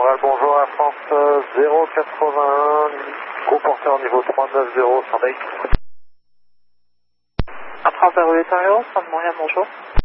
Montréal, bonjour, à France 081, co-porteur niveau 390, Sandec. À France 081, France Montréal, bonjour.